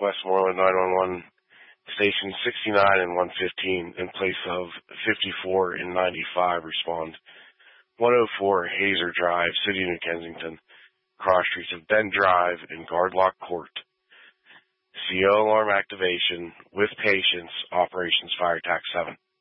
Westmoreland 911 Station 69 and 115 in place of 54 and 95 respond. 104 Hazer Drive, City, New Kensington, cross streets of Ben Drive and Gardlock Court. CO alarm activation with patients, Operations Fire Tac 7.